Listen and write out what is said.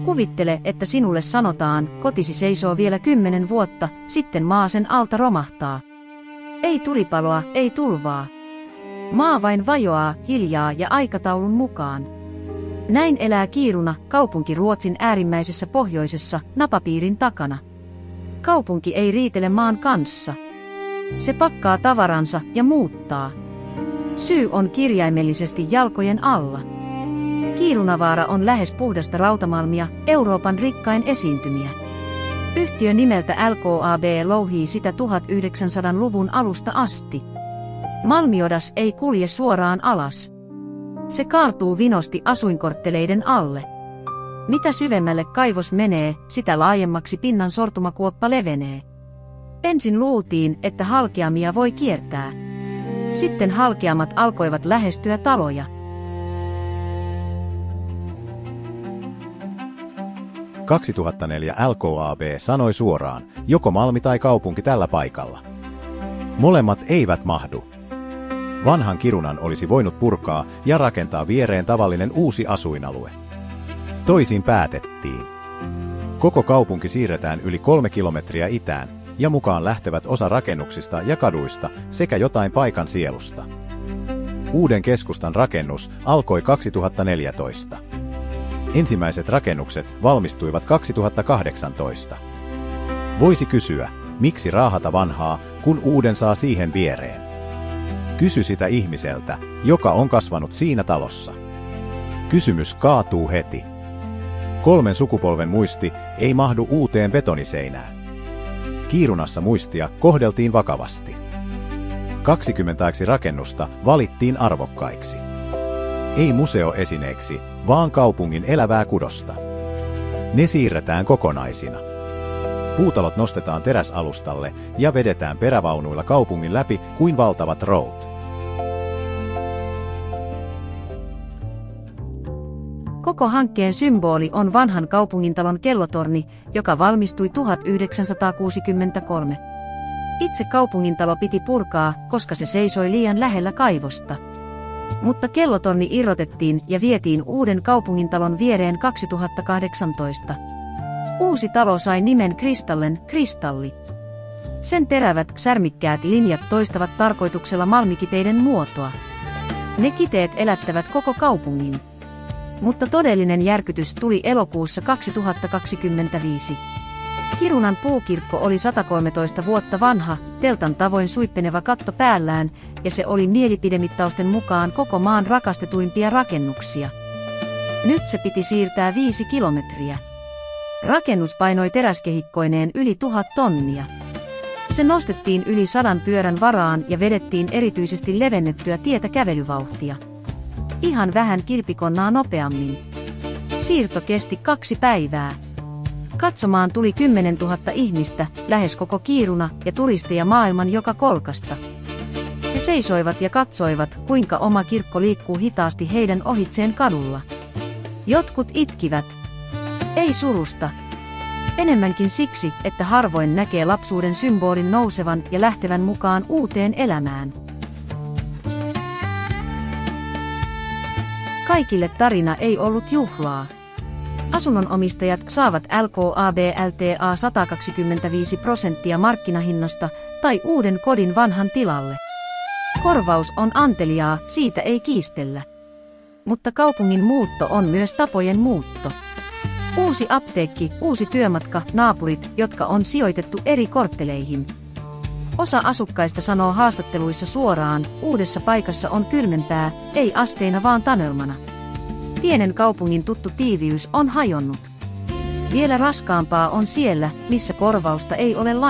Kuvittele, että sinulle sanotaan, kotisi seisoo vielä 10 vuotta, sitten maa sen alta romahtaa. Ei tulipaloa, ei tulvaa. Maa vain vajoaa, hiljaa ja aikataulun mukaan. Näin elää Kiruna, kaupunki Ruotsin äärimmäisessä pohjoisessa, napapiirin takana. Kaupunki ei riitele maan kanssa. Se pakkaa tavaransa ja muuttaa. Syy on kirjaimellisesti jalkojen alla. Kiirunavaara on lähes puhdasta rautamalmia, Euroopan rikkain esiintymiä. Yhtiö nimeltä LKAB louhii sitä 1900-luvun alusta asti. Malmiodas ei kulje suoraan alas. Se kaartuu vinosti asuinkortteleiden alle. Mitä syvemmälle kaivos menee, sitä laajemmaksi pinnan sortumakuoppa levenee. Ensin luultiin, että halkeamia voi kiertää. Sitten halkeamat alkoivat lähestyä taloja. – 2004 LKAB sanoi suoraan, joko malmi tai kaupunki tällä paikalla. Molemmat eivät mahdu. Vanhan Kirunan olisi voinut purkaa ja rakentaa viereen tavallinen uusi asuinalue. Toisin päätettiin. Koko kaupunki siirretään yli 3 kilometriä itään, ja mukaan lähtevät osa rakennuksista ja kaduista sekä jotain paikan sielusta. Uuden keskustan rakennus alkoi 2014. Ensimmäiset rakennukset valmistuivat 2018. Voisi kysyä, miksi raahata vanhaa, kun uuden saa siihen viereen? Kysy sitä ihmiseltä, joka on kasvanut siinä talossa. Kysymys kaatuu heti. 3 sukupolven muisti ei mahdu uuteen betoniseinään. Kirunassa muistia kohdeltiin vakavasti. 20 rakennusta valittiin arvokkaiksi. Ei museoesineeksi, vaan kaupungin elävää kudosta. Ne siirretään kokonaisina. Puutalot nostetaan teräsalustalle ja vedetään perävaunuilla kaupungin läpi kuin valtavat rout. Koko hankkeen symboli on vanhan kaupungintalon kellotorni, joka valmistui 1963. Itse kaupungintalo piti purkaa, koska se seisoi liian lähellä kaivosta. Mutta kellotorni irrotettiin ja vietiin uuden kaupungintalon viereen 2018. Uusi talo sai nimen Kristallen, kristalli. Sen terävät, särmikkäät linjat toistavat tarkoituksella malmikiteiden muotoa. Ne kiteet elättävät koko kaupungin. Mutta todellinen järkytys tuli elokuussa 2025. Kirunan puukirkko oli 113 vuotta vanha, teltan tavoin suippeneva katto päällään, ja se oli mielipidemittausten mukaan koko maan rakastetuimpia rakennuksia. Nyt se piti siirtää 5 kilometriä. Rakennus painoi teräskehikkoineen yli 1000 tonnia. Se nostettiin yli 100 pyörän varaan ja vedettiin erityisesti levennettyä tietä kävelyvauhtia. Ihan vähän kilpikonnaa nopeammin. Siirto kesti 2 päivää. Katsomaan tuli 10 000 ihmistä, lähes koko Kiruna, ja turisteja maailman joka kolkasta. He seisoivat ja katsoivat, kuinka oma kirkko liikkuu hitaasti heidän ohitseen kadulla. Jotkut itkivät. Ei surusta. Enemmänkin siksi, että harvoin näkee lapsuuden symbolin nousevan ja lähtevän mukaan uuteen elämään. Kaikille tarina ei ollut juhlaa. Asunnonomistajat saavat LKAB-LTA 125% markkinahinnasta tai uuden kodin vanhan tilalle. Korvaus on anteliaa, siitä ei kiistellä. Mutta kaupungin muutto on myös tapojen muutto. Uusi apteekki, uusi työmatka, naapurit, jotka on sijoitettu eri kortteleihin. Osa asukkaista sanoo haastatteluissa suoraan, uudessa paikassa on kylmempää, ei asteina vaan tanelmana. Pienen kaupungin tuttu tiiviys on hajonnut. Vielä raskaampaa on siellä, missä korvausta ei ole lainkaan.